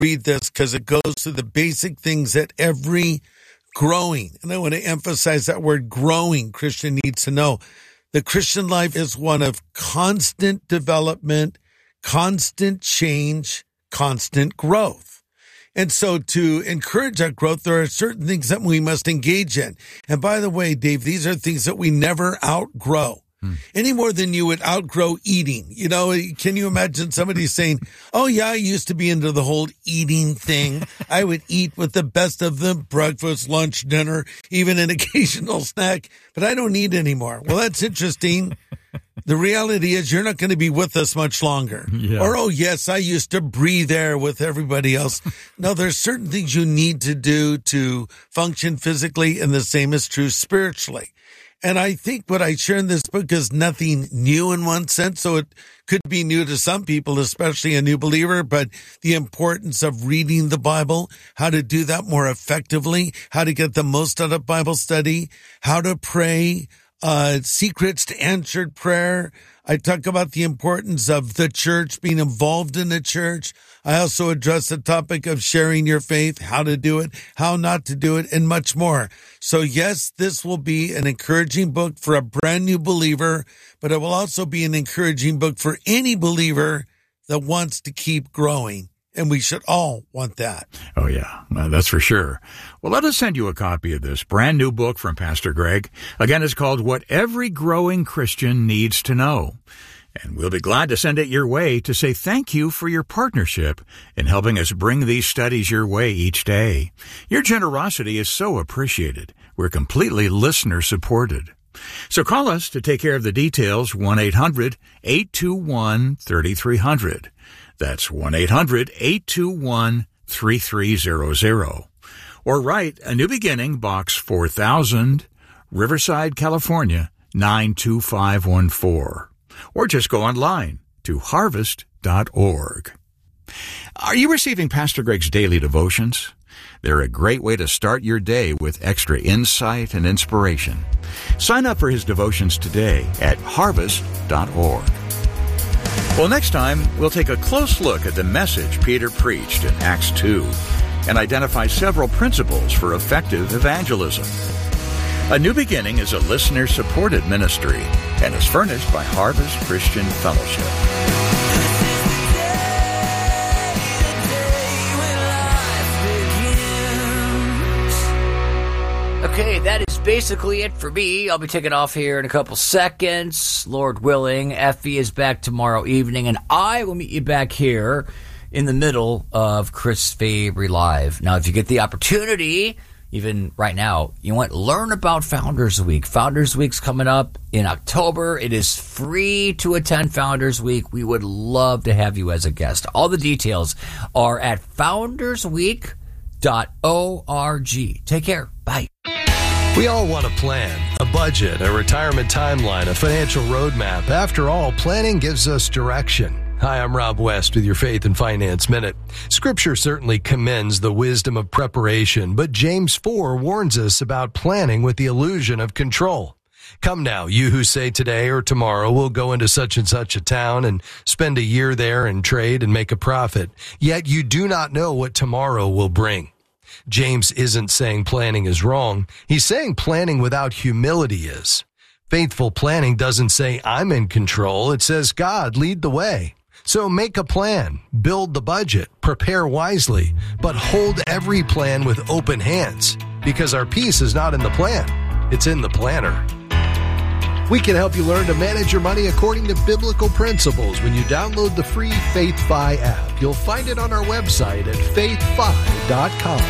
read this because it goes to the basic things that every growing, and I want to emphasize that word growing, Christian needs to know. The Christian life is one of constant development, constant change, constant growth. And so to encourage that growth, there are certain things that we must engage in. And by the way, Dave, these are things that we never outgrow. Any more than you would outgrow eating. You know, can you imagine somebody saying, oh yeah, I used to be into the whole eating thing. I would eat with the best of them, breakfast, lunch, dinner, even an occasional snack, but I don't eat anymore. Well, that's interesting. The reality is you're not going to be with us much longer. Yeah. Or, oh yes, I used to breathe air with everybody else. No, there's certain things you need to do to function physically, and the same is true spiritually. And I think what I share in this book is nothing new in one sense. So it could be new to some people, especially a new believer, but the importance of reading the Bible, how to do that more effectively, how to get the most out of Bible study, how to pray, secrets to answered prayer. I talk about the importance of the church, being involved in the church. I also address the topic of sharing your faith, how to do it, how not to do it, and much more. So yes, this will be an encouraging book for a brand new believer, but it will also be an encouraging book for any believer that wants to keep growing. And we should all want that. Oh, yeah, that's for sure. Well, let us send you a copy of this brand new book from Pastor Greg. Again, it's called What Every Growing Christian Needs to Know. And we'll be glad to send it your way to say thank you for your partnership in helping us bring these studies your way each day. Your generosity is so appreciated. We're completely listener-supported. So call us to take care of the details, 1-800-821-3300. That's 1-800-821-3300. Or write A New Beginning, Box 4000, Riverside, California, 92514. Or just go online to harvest.org. Are you receiving Pastor Greg's daily devotions? They're a great way to start your day with extra insight and inspiration. Sign up for his devotions today at harvest.org. Well, next time, we'll take a close look at the message Peter preached in Acts 2 and identify several principles for effective evangelism. A New Beginning is a listener-supported ministry and is furnished by Harvest Christian Fellowship. Okay, that is basically it for me. I'll be taking off here in a couple seconds. Lord willing, Effie is back tomorrow evening, and I will meet you back here in the middle of Chris Fabry Live. Now, if you get the opportunity, even right now, you want to learn about Founders Week. Founders Week's coming up in October. It is free to attend Founders Week. We would love to have you as a guest. All the details are at foundersweek.org. Take care. Bye. We all want a plan, a budget, a retirement timeline, a financial roadmap. After all, planning gives us direction. Hi, I'm Rob West with your Faith and Finance Minute. Scripture certainly commends the wisdom of preparation, but James 4 warns us about planning with the illusion of control. Come now, you who say today or tomorrow we'll go into such and such a town and spend a year there and trade and make a profit, yet you do not know what tomorrow will bring. James isn't saying planning is wrong. He's saying planning without humility is. Faithful planning doesn't say I'm in control. It says God, lead the way. So make a plan, build the budget, prepare wisely, but hold every plan with open hands, because our peace is not in the plan, it's in the planner. We can help you learn to manage your money according to biblical principles when you download the free FaithFi app. You'll find it on our website at faithfi.com.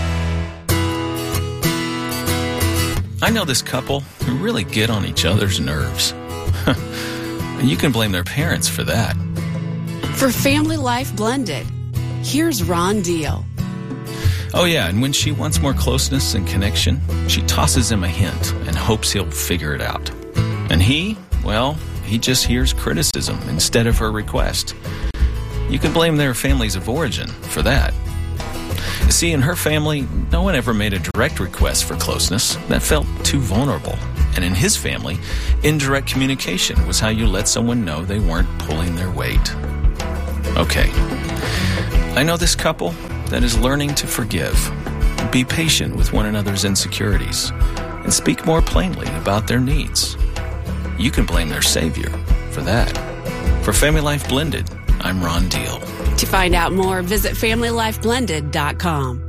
I know this couple who really get on each other's nerves. And you can blame their parents for that. For Family Life Blended, here's Ron Deal. Oh yeah, and when she wants more closeness and connection, she tosses him a hint and hopes he'll figure it out. And he just hears criticism instead of her request. You can blame their families of origin for that. You see, in her family, no one ever made a direct request for closeness. That felt too vulnerable. And in his family, indirect communication was how you let someone know they weren't pulling their weight. Okay, I know this couple that is learning to forgive, be patient with one another's insecurities, and speak more plainly about their needs. You can blame their Savior for that. For Family Life Blended, I'm Ron Deal. To find out more, visit FamilyLifeBlended.com.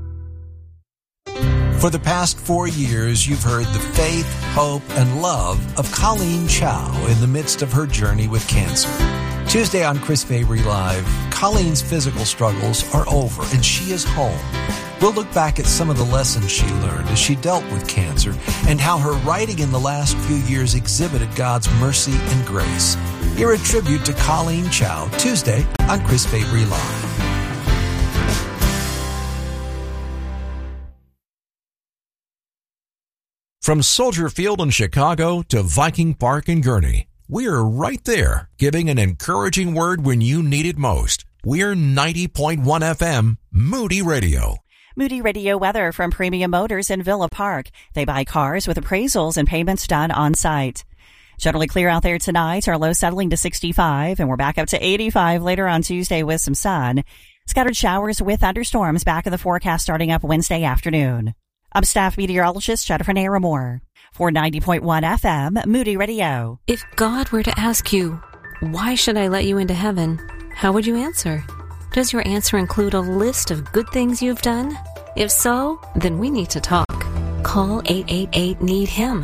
For the past 4 years, you've heard the faith, hope, and love of Colleen Chow in the midst of her journey with cancer. Tuesday on Chris Fabry Live, Colleen's physical struggles are over and she is home. We'll look back at some of the lessons she learned as she dealt with cancer and how her writing in the last few years exhibited God's mercy and grace. Hear a tribute to Colleen Chow Tuesday on Chris Fabry Live. From Soldier Field in Chicago to Viking Park in Gurnee, we're right there, giving an encouraging word when you need it most. We're 90.1 FM, Moody Radio. Moody Radio weather from Premium Motors in Villa Park. They buy cars with appraisals and payments done on site. Generally clear out there tonight. Our low settling to 65, and we're back up to 85 later on Tuesday with some sun. Scattered showers with thunderstorms back in the forecast starting up Wednesday afternoon. I'm staff meteorologist Jennifer Naramore for 90.1 FM, Moody Radio. If God were to ask you, why should I let you into heaven? How would you answer? Does your answer include a list of good things you've done? If so, then we need to talk. Call 888-NEED-HIM.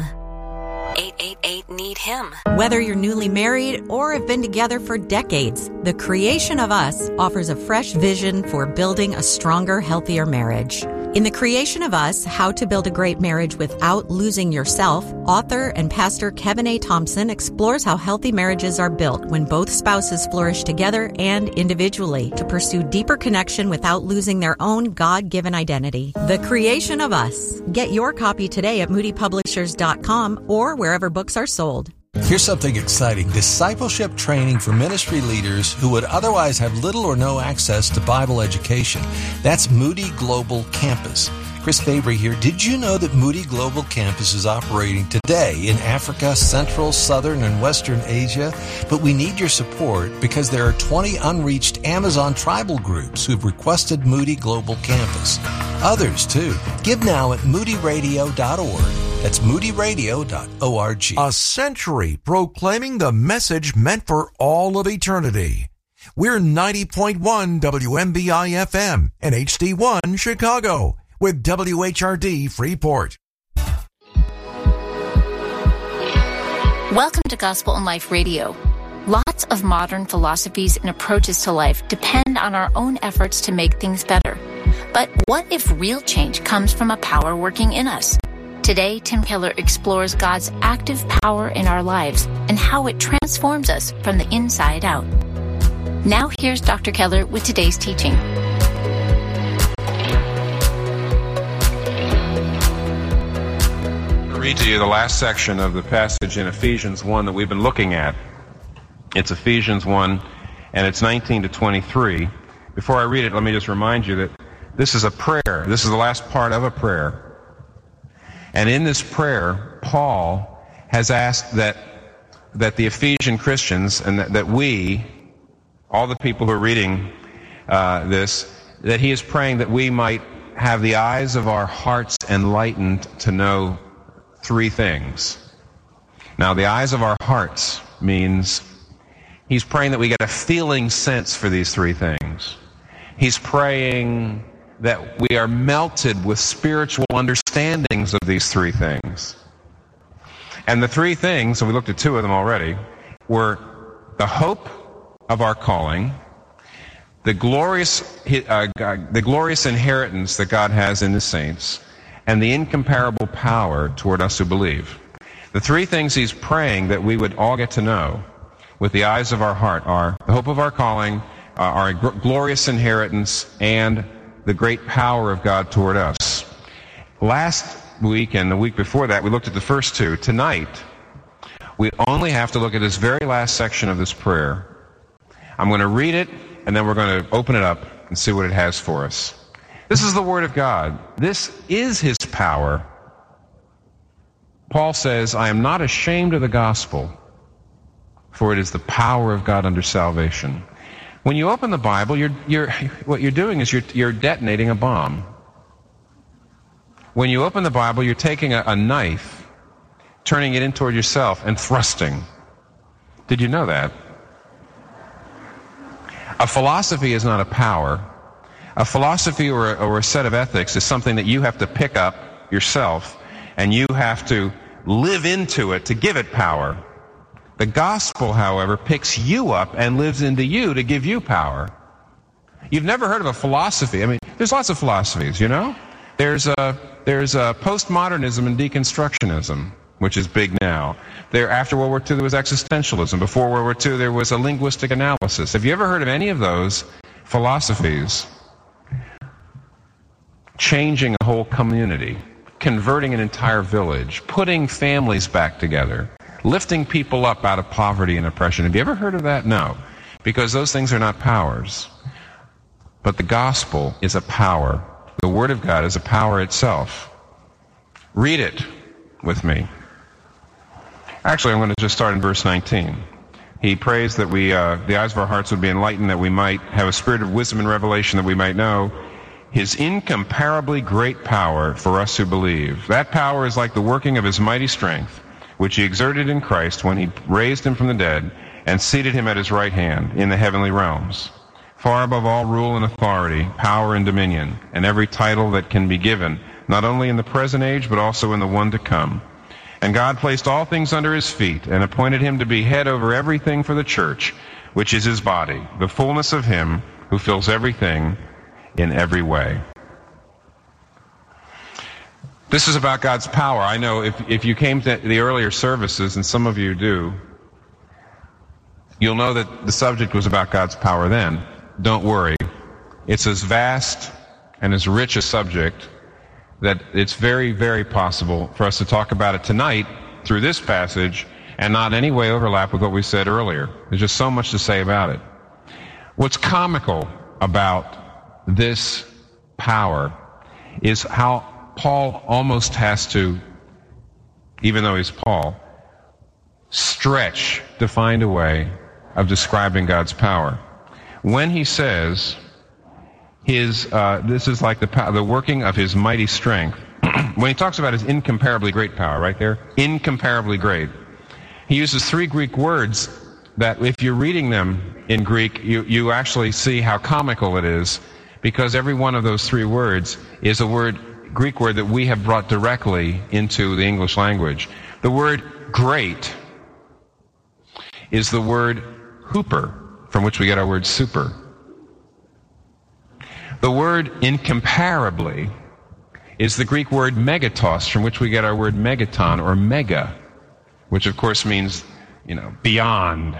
888-NEED-HIM. Whether you're newly married or have been together for decades, The Creation of Us offers a fresh vision for building a stronger, healthier marriage. In The Creation of Us, How to Build a Great Marriage Without Losing Yourself, author and pastor Kevin A. Thompson explores how healthy marriages are built when both spouses flourish together and individually to pursue deeper connection without losing their own God-given identity. The Creation of Us. Get your copy today at moodypublishers.com or wherever books are sold. Here's something exciting. Discipleship training for ministry leaders who would otherwise have little or no access to Bible education. That's Moody Global Campus. Chris Fabry here. Did you know that Moody Global Campus is operating today in Africa, Central, Southern, and Western Asia? But we need your support because there are 20 unreached Amazon tribal groups who've requested Moody Global Campus. Others, too. Give now at moodyradio.org. That's moodyradio.org. A century proclaiming the message meant for all of eternity. We're 90.1 WMBI FM and HD1 Chicago with WHRD Freeport. Welcome to Gospel in Life Radio. Lots of modern philosophies and approaches to life depend on our own efforts to make things better. But what if real change comes from a power working in us? Today, Tim Keller explores God's active power in our lives and how it transforms us from the inside out. Now here's Dr. Keller with today's teaching. I'll read to you the last section of the passage in Ephesians 1 that we've been looking at. It's Ephesians 1, and it's 19 to 23. Before I read it, let me just remind you that this is a prayer. This is the last part of a prayer. And in this prayer, Paul has asked that the Ephesian Christians, and that we, all the people who are reading this, that he is praying that we might have the eyes of our hearts enlightened to know three things. Now, the eyes of our hearts means he's praying that we get a feeling sense for these three things. He's praying that we are melted with spiritual understandings of these three things. And the three things, and we looked at two of them already, were the hope of our calling, the glorious inheritance that God has in the saints, and the incomparable power toward us who believe. The three things he's praying that we would all get to know with the eyes of our heart are the hope of our calling, our glorious inheritance, and the great power of God toward us. Last week and the week before that, we looked at the first two. Tonight, we only have to look at this very last section of this prayer. I'm going to read it, and then we're going to open it up and see what it has for us. This is the Word of God. This is His power. Paul says, I am not ashamed of the gospel, for it is the power of God unto salvation. When you open the Bible, what you're doing is you're detonating a bomb. When you open the Bible, you're taking a knife, turning it in toward yourself, and thrusting. Did you know that? A philosophy is not a power. A philosophy or a set of ethics is something that you have to pick up yourself, and you have to live into it to give it power. The gospel, however, picks you up and lives into you to give you power. You've never heard of a philosophy. I mean, there's lots of philosophies, you know? There's postmodernism and deconstructionism, which is big now. After World War II, there was existentialism. Before World War II, there was a linguistic analysis. Have you ever heard of any of those philosophies changing a whole community, converting an entire village, putting families back together, lifting people up out of poverty and oppression? Have you ever heard of that? No, because those things are not powers. But the gospel is a power. The Word of God is a power itself. Read it with me. Actually, I'm going to just start in verse 19. He prays that the eyes of our hearts would be enlightened, that we might have a spirit of wisdom and revelation, that we might know His incomparably great power for us who believe. That power is like the working of His mighty strength, which He exerted in Christ when He raised Him from the dead and seated Him at His right hand in the heavenly realms, far above all rule and authority, power and dominion, and every title that can be given, not only in the present age, but also in the one to come. And God placed all things under His feet, and appointed Him to be head over everything for the church, which is His body, the fullness of Him who fills everything in every way. This is about God's power. I know if you came to the earlier services, and some of you do, you'll know that the subject was about God's power then. Don't worry. It's as vast and as rich a subject that it's very, very possible for us to talk about it tonight through this passage and not in any way overlap with what we said earlier. There's just so much to say about it. What's comical about this power is how Paul almost has to, even though he's Paul, stretch to find a way of describing God's power. When he says this is like the working of His mighty strength, when he talks about His incomparably great power, right there, incomparably great, he uses three Greek words that if you're reading them in Greek, you actually see how comical it is, because every one of those three words is a Greek word that we have brought directly into the English language. The word great is the word hooper, from which we get our word super. The word incomparably is the Greek word megatos, from which we get our word megaton or mega, which of course means, beyond.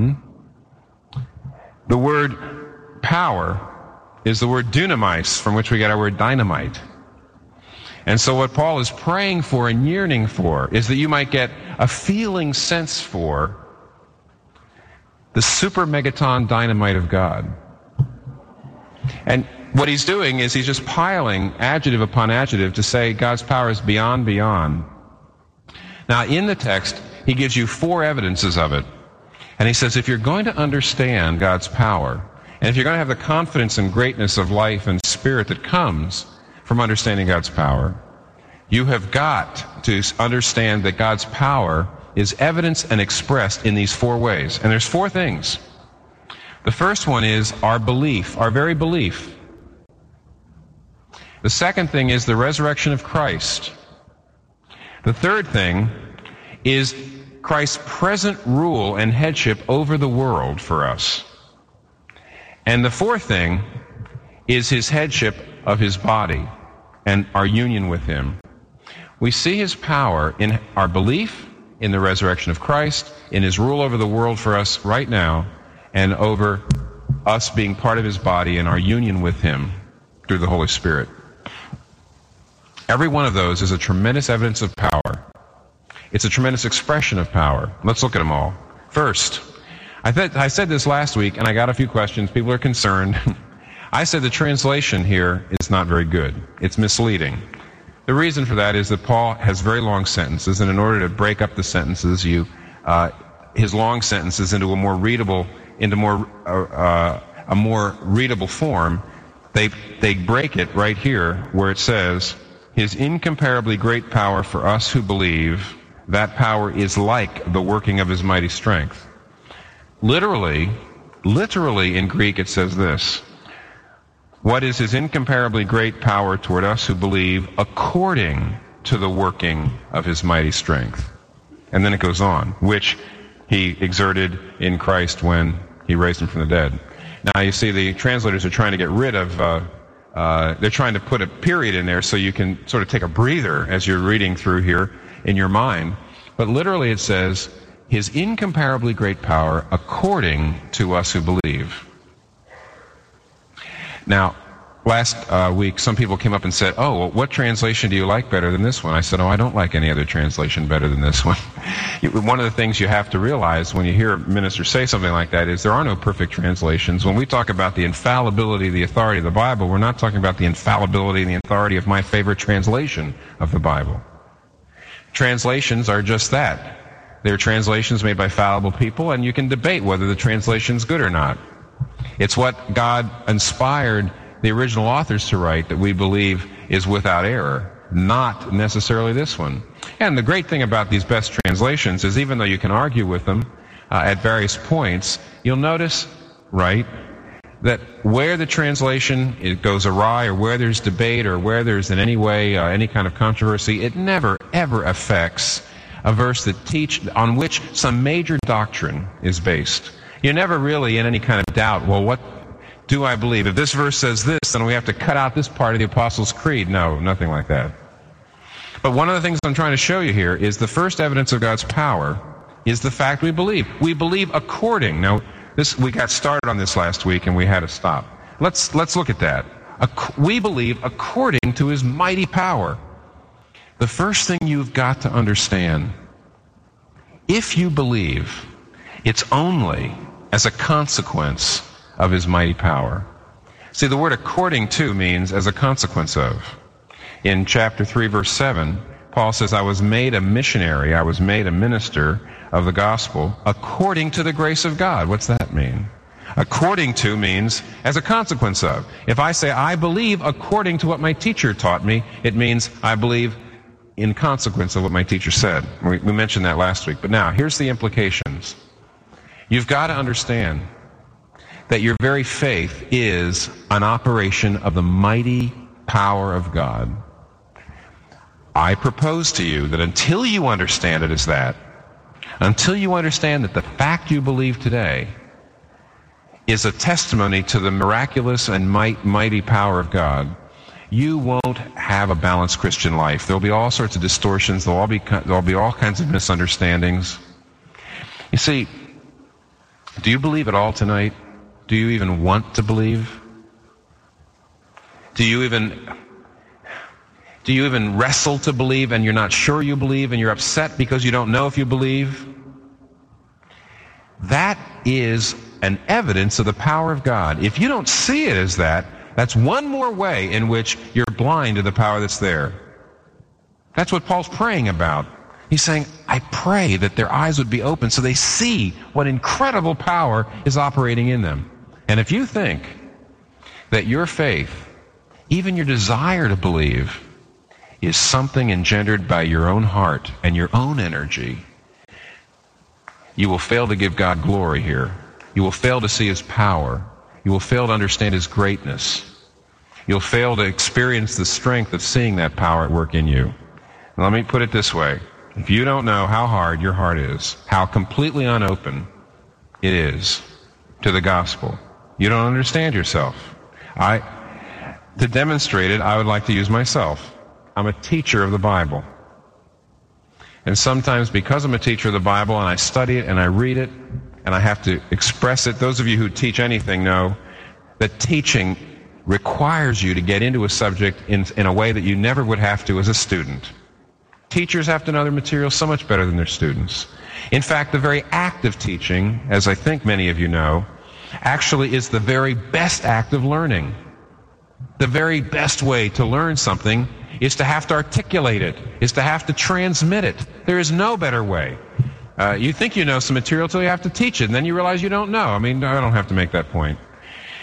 The word power is the word dunamis, from which we get our word dynamite. And so what Paul is praying for and yearning for is that you might get a feeling sense for the super megaton dynamite of God. And what he's doing is he's just piling adjective upon adjective to say God's power is beyond. Now, in the text, he gives you four evidences of it. And he says if you're going to understand God's power, and if you're going to have the confidence and greatness of life and spirit that comes from understanding God's power, you have got to understand that God's power is evidenced and expressed in these four ways. And there's four things. The first one is our belief, our very belief. The second thing is the resurrection of Christ. The third thing is Christ's present rule and headship over the world for us. And the fourth thing is His headship of His body and our union with Him. We see His power in our belief, in the resurrection of Christ, in His rule over the world for us right now, and over us being part of His body and our union with Him through the Holy Spirit. Every one of those is a tremendous evidence of power. It's a tremendous expression of power. Let's look at them all. First, I said this last week, and I got a few questions. People are concerned. I said the translation here is not very good. It's misleading. The reason for that is that Paul has very long sentences, and in order to break up the sentences, his long sentences into a more readable, into more a more readable form, they break it right here where it says, His incomparably great power for us who believe, that power is like the working of His mighty strength. Literally in Greek it says this, what is His incomparably great power toward us who believe according to the working of His mighty strength? And then it goes on, which He exerted in Christ when He raised Him from the dead. Now you see the translators are trying to get rid of, they're trying to put a period in there so you can sort of take a breather as you're reading through here in your mind. But literally it says, His incomparably great power according to us who believe. Now, last week, some people came up and said, oh, well, what translation do you like better than this one? I said, oh, I don't like any other translation better than this one. One of the things you have to realize when you hear a minister say something like that is there are no perfect translations. When we talk about the infallibility, the authority of the Bible, we're not talking about the infallibility and the authority of my favorite translation of the Bible. Translations are just that. They're translations made by fallible people, and you can debate whether the translation's good or not. It's what God inspired the original authors to write that we believe is without error, not necessarily this one. And the great thing about these best translations is even though you can argue with them at various points, you'll notice, right, that where the translation it goes awry or where there's debate or where there's in any way any kind of controversy, it never, ever affects a verse that on which some major doctrine is based. You're never really in any kind of doubt, well, what do I believe? If this verse says this, then we have to cut out this part of the Apostles' Creed. No, nothing like that. But one of the things I'm trying to show you here is the first evidence of God's power is the fact we believe. We believe according. Now, we got started on this last week and we had to stop. Let's look at that. We believe according to His mighty power. The first thing you've got to understand, if you believe, it's only as a consequence of His mighty power. See, the word according to means as a consequence of. In chapter 3, verse 7, Paul says, I was made a missionary, I was made a minister of the gospel according to the grace of God. What's that mean? According to means as a consequence of. If I say, I believe according to what my teacher taught me, it means I believe in consequence of what my teacher said. We mentioned that last week. But now, here's the implications. You've got to understand that your very faith is an operation of the mighty power of God. I propose to you that until you understand it as that, until you understand that the fact you believe today is a testimony to the miraculous and mighty power of God, you won't have a balanced Christian life. There'll be all sorts of distortions. There'll be all kinds of misunderstandings. You see, do you believe at all tonight? Do you even want to believe? Do you even wrestle to believe and you're not sure you believe and you're upset because you don't know if you believe? That is an evidence of the power of God. If you don't see it as that, that's one more way in which you're blind to the power that's there. That's what Paul's praying about. He's saying, I pray that their eyes would be open so they see what incredible power is operating in them. And if you think that your faith, even your desire to believe, is something engendered by your own heart and your own energy, you will fail to give God glory here. You will fail to see His power. You will fail to understand His greatness. You'll fail to experience the strength of seeing that power at work in you. Now, let me put it this way. If you don't know how hard your heart is, how completely unopen it is to the gospel, you don't understand yourself. To demonstrate it, I would like to use myself. I'm a teacher of the Bible. And sometimes because I'm a teacher of the Bible and I study it and I read it and I have to express it, those of you who teach anything know that teaching requires you to get into a subject in a way that you never would have to as a student. Teachers have to know their material so much better than their students. In fact, the very act of teaching, as I think many of you know, actually is the very best act of learning. The very best way to learn something is to have to articulate it, is to have to transmit it. There is no better way. You think you know some material till you have to teach it, and then you realize you don't know. I mean, I don't have to make that point.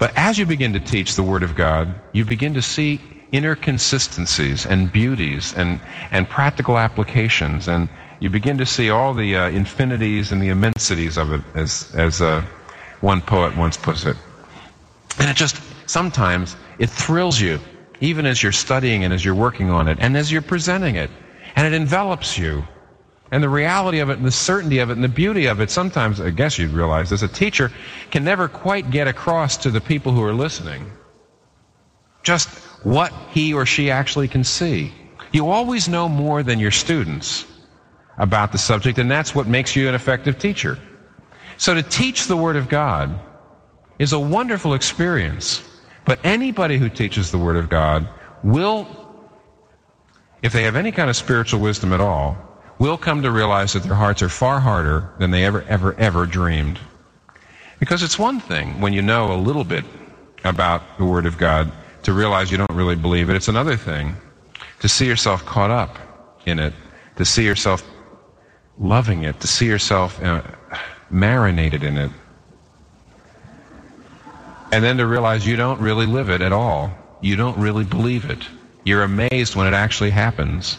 But as you begin to teach the Word of God, you begin to see inner consistencies and beauties and practical applications, and you begin to see all the infinities and the immensities of it, as one poet once puts it. And it just, sometimes, it thrills you, even as you're studying and as you're working on it, and as you're presenting it. And it envelops you. And the reality of it, and the certainty of it, and the beauty of it, sometimes, I guess you'd realize this, a teacher can never quite get across to the people who are listening just what he or she actually can see. You always know more than your students about the subject, and that's what makes you an effective teacher. So to teach the Word of God is a wonderful experience, but anybody who teaches the Word of God will, if they have any kind of spiritual wisdom at all, will come to realize that their hearts are far harder than they ever dreamed. Because it's one thing when you know a little bit about the Word of God to realize you don't really believe it. It's another thing to see yourself caught up in it, to see yourself loving it, to see yourself marinated in it. And then to realize you don't really live it at all. You don't really believe it. You're amazed when it actually happens.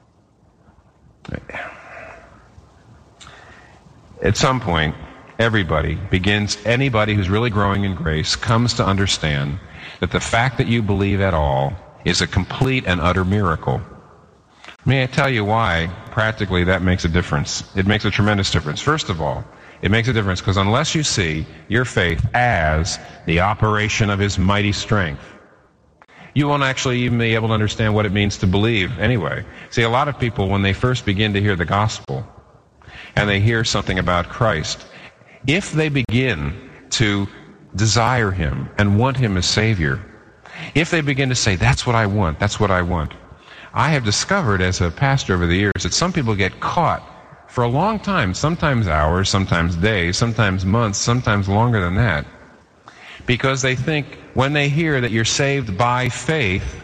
At some point, anybody who's really growing in grace comes to understand that the fact that you believe at all is a complete and utter miracle. May I tell you why, practically, that makes a difference? It makes a tremendous difference. First of all, it makes a difference because unless you see your faith as the operation of His mighty strength, you won't actually even be able to understand what it means to believe anyway. See, a lot of people, when they first begin to hear the gospel and they hear something about Christ, if they begin to desire Him and want Him as Savior, if they begin to say, that's what I want, that's what I want, I have discovered as a pastor over the years that some people get caught for a long time, sometimes hours, sometimes days, sometimes months, sometimes longer than that, because they think when they hear that you're saved by faith,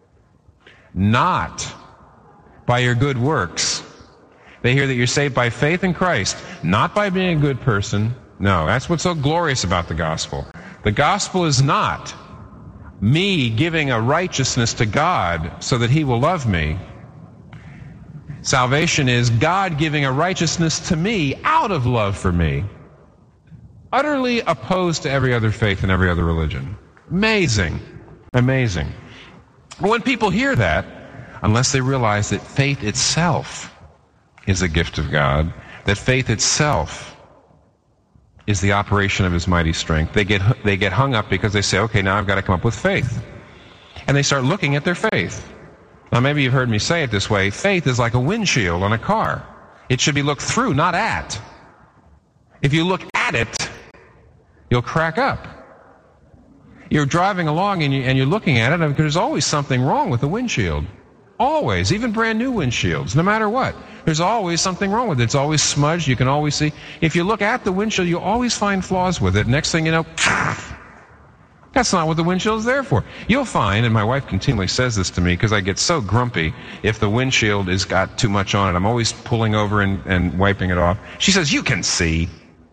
not by your good works. They hear that you're saved by faith in Christ, not by being a good person. No, that's what's so glorious about the gospel. The gospel is not me giving a righteousness to God so that He will love me. Salvation is God giving a righteousness to me out of love for me. Utterly opposed to every other faith and every other religion. Amazing. Amazing. But when people hear that, unless they realize that faith itself is a gift of God, that faith itself is the operation of His mighty strength, they get hung up because they say, okay, now I've got to come up with faith. And they start looking at their faith. Now, maybe you've heard me say it this way. Faith is like a windshield on a car. It should be looked through, not at. If you look at it, you'll crack up. You're driving along and you're looking at it, and there's always something wrong with the windshield. Always. Even brand new windshields, no matter what. There's always something wrong with it. It's always smudged. You can always see. If you look at the windshield, you'll always find flaws with it. Next thing you know, that's not what the windshield is there for. You'll find, and my wife continually says this to me because I get so grumpy if the windshield has got too much on it. I'm always pulling over and wiping it off. She says, you can see.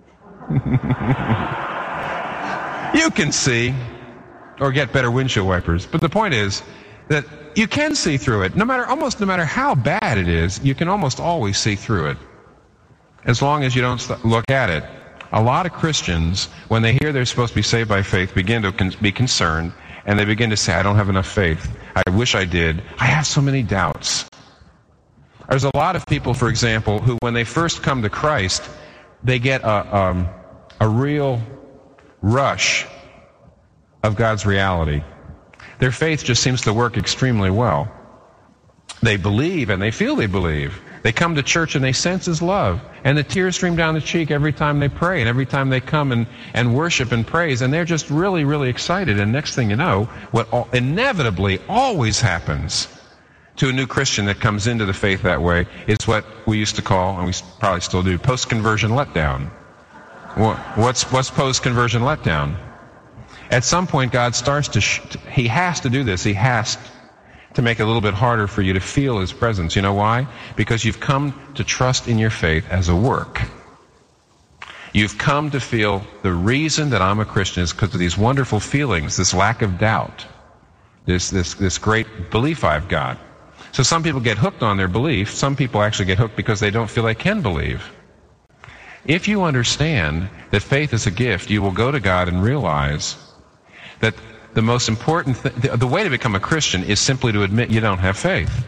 You can see. Or get better windshield wipers. But the point is that you can see through it. No matter how bad it is, you can almost always see through it. As long as you don't look at it. A lot of Christians, when they hear they're supposed to be saved by faith, begin to be concerned, and they begin to say, I don't have enough faith. I wish I did. I have so many doubts. There's a lot of people, for example, who when they first come to Christ, they get a real rush of God's reality. Their faith just seems to work extremely well. They believe and they feel they believe. They come to church and they sense His love. And the tears stream down the cheek every time they pray and every time they come and worship and praise. And they're just really, really excited. And next thing you know, what inevitably always happens to a new Christian that comes into the faith that way is what we used to call, and we probably still do, post-conversion letdown. What's post-conversion letdown? At some point, God starts to, He has to do this. He has to make it a little bit harder for you to feel His presence. You know why? Because you've come to trust in your faith as a work. You've come to feel the reason that I'm a Christian is because of these wonderful feelings, this lack of doubt, this great belief I've got. So some people get hooked on their belief. Some people actually get hooked because they don't feel they can believe. If you understand that faith is a gift, you will go to God and realize that the most important the way to become a Christian is simply to admit you don't have faith.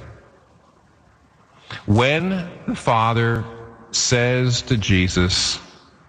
When the Father says to Jesus,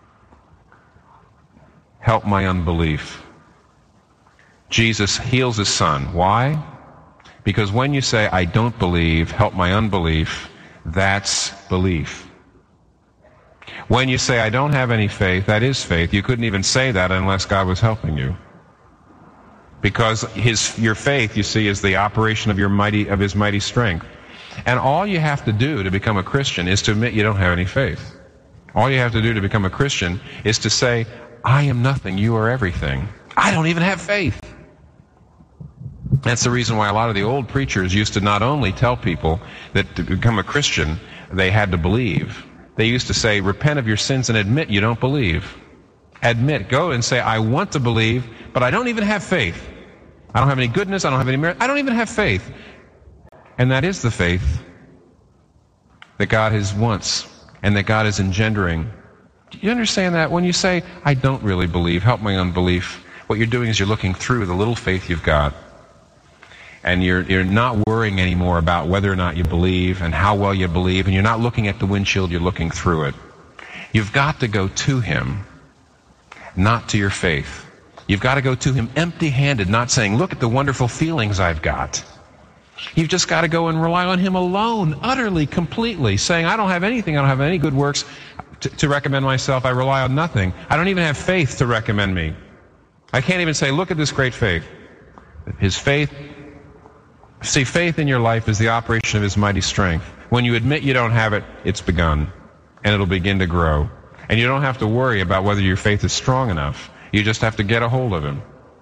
"Help my unbelief," Jesus heals his son. Why? Because when you say, "I don't believe, help my unbelief," that's belief. When you say, "I don't have any faith," that is faith. You couldn't even say that unless God was helping you. Because your faith, you see, is the operation of his mighty strength. And all you have to do to become a Christian is to admit you don't have any faith. All you have to do to become a Christian is to say, "I am nothing, you are everything. I don't even have faith." That's the reason why a lot of the old preachers used to not only tell people that to become a Christian, they had to believe. They used to say, repent of your sins and admit you don't believe. Admit, go and say, "I want to believe, but I don't even have faith. I don't have any goodness, I don't have any merit, I don't even have faith." And that is the faith that God wants and that God is engendering. Do you understand that? When you say, "I don't really believe, help my unbelief," what you're doing is you're looking through the little faith you've got. And you're not worrying anymore about whether or not you believe and how well you believe, and you're not looking at the windshield, you're looking through it. You've got to go to him, not to your faith. You've got to go to him empty-handed, not saying, "Look at the wonderful feelings I've got." You've just got to go and rely on him alone, utterly, completely, saying, "I don't have anything, I don't have any good works to recommend myself, I rely on nothing. I don't even have faith to recommend me. I can't even say, look at this great faith." His faith, see, faith in your life is the operation of his mighty strength. When you admit you don't have it, it's begun, and it'll begin to grow. And you don't have to worry about whether your faith is strong enough. You just have to get a hold of him.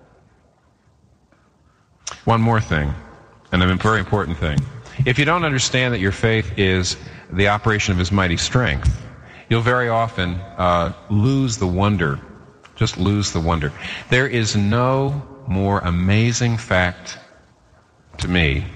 One more thing, and a very important thing. If you don't understand that your faith is the operation of his mighty strength, you'll very often lose the wonder. Just lose the wonder. There is no more amazing fact to me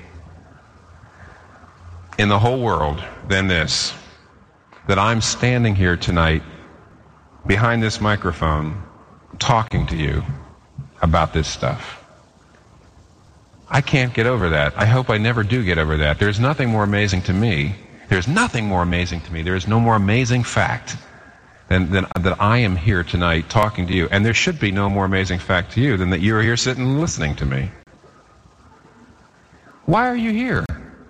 in the whole world than this, that I'm standing here tonight behind this microphone talking to you about this stuff. I can't get over that. I hope I never do get over that. There's nothing more amazing to me. There's nothing more amazing to me. There is no more amazing fact than that I am here tonight talking to you. And there should be no more amazing fact to you than that you're here sitting and listening to me. Why are you here?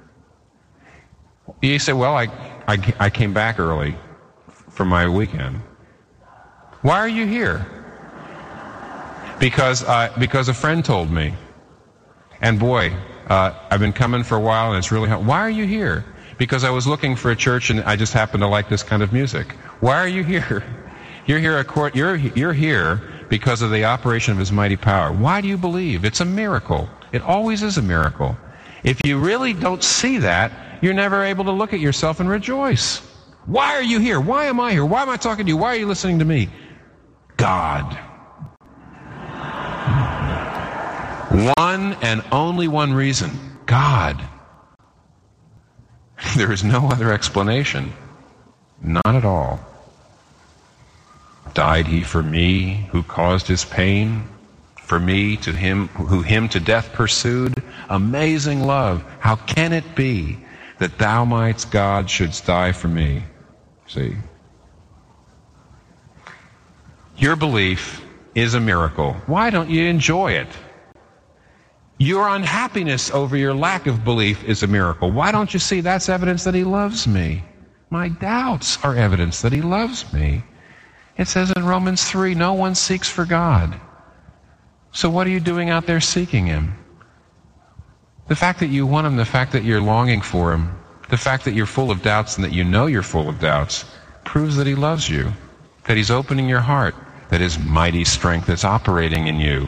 You say, "Well, I came back early for my weekend." Why are you here? Because a friend told me. And boy, I've been coming for a while and it's really hard. Why are you here? Because I was looking for a church and I just happen to like this kind of music. Why are you here? You're here because of the operation of his mighty power. Why do you believe? It's a miracle. It always is a miracle. If you really don't see that, you're never able to look at yourself and rejoice. Why are you here? Why am I here? Why am I talking to you? Why are you listening to me? God. One and only one reason. God. There is no other explanation. None at all. Died he for me, who caused his pain? For me, to him, who him to death pursued? Amazing love, how can it be that thou, mightst God, shouldst die for me? See? Your belief is a miracle. Why don't you enjoy it? Your unhappiness over your lack of belief is a miracle. Why don't you see that's evidence that he loves me? My doubts are evidence that he loves me. It says in Romans 3, no one seeks for God. So what are you doing out there seeking him? The fact that you want him, the fact that you're longing for him, the fact that you're full of doubts and that you know you're full of doubts proves that he loves you, that he's opening your heart, that his mighty strength is operating in you.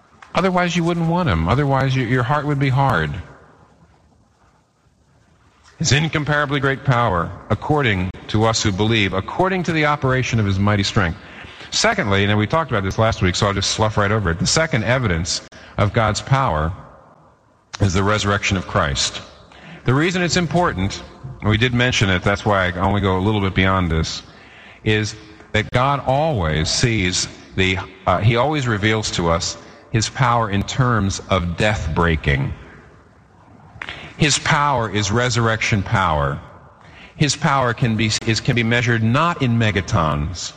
Otherwise you wouldn't want him. Otherwise your heart would be hard. His incomparably great power, according to us who believe, according to the operation of his mighty strength. Secondly, and we talked about this last week, so I'll just slough right over it. The second evidence of God's power is the resurrection of Christ. The reason it's important, and we did mention it, that's why I only go a little bit beyond this, is that God always sees he always reveals to us his power in terms of death breaking. His power is resurrection power. His power can be measured not in megatons.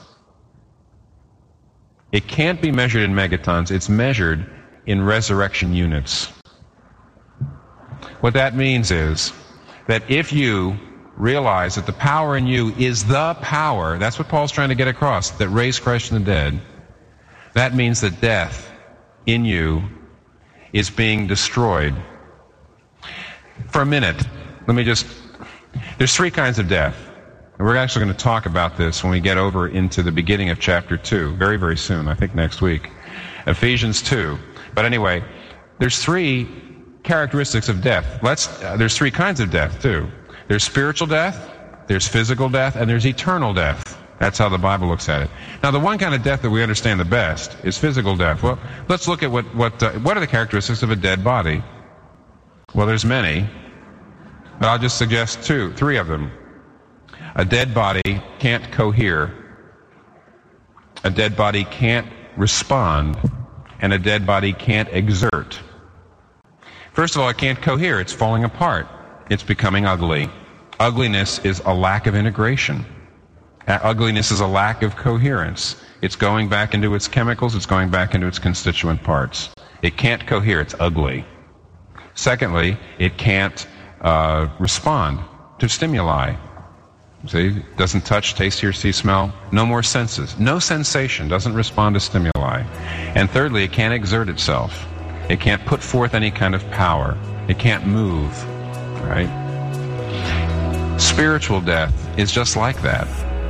It can't be measured in megatons. It's measured in resurrection units. What that means is that if you realize that the power in you is the power, that's what Paul's trying to get across, that raised Christ from the dead, that means that death in you is being destroyed. For a minute, there's three kinds of death. And we're actually going to talk about this when we get over into the beginning of chapter 2, very, very soon, I think next week. Ephesians 2. But anyway, there's three characteristics of death. There's three kinds of death, too. There's spiritual death, there's physical death, and there's eternal death. That's how the Bible looks at it. Now, the one kind of death that we understand the best is physical death. Well, let's look at what are the characteristics of a dead body. Well, there's many, but I'll just suggest three of them. A dead body can't cohere. A dead body can't respond. And a dead body can't exert. First of all, it can't cohere. It's falling apart. It's becoming ugly. Ugliness is a lack of integration. Ugliness is a lack of coherence. It's going back into its chemicals. It's going back into its constituent parts. It can't cohere. It's ugly. Secondly, it can't respond to stimuli. See, doesn't touch, taste, hear, see, smell. No more senses. No sensation. Doesn't respond to stimuli. And thirdly, it can't exert itself. It can't put forth any kind of power. It can't move. Right? Spiritual death is just like that.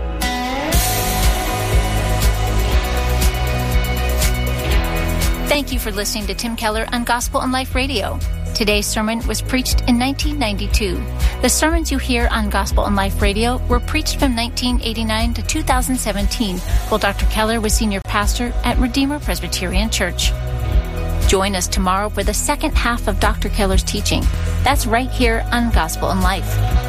Thank you for listening to Tim Keller on Gospel and Life Radio. Today's sermon was preached in 1992. The sermons you hear on Gospel and Life Radio were preached from 1989 to 2017, while Dr. Keller was senior pastor at Redeemer Presbyterian Church. Join us tomorrow for the second half of Dr. Keller's teaching. That's right here on Gospel and Life.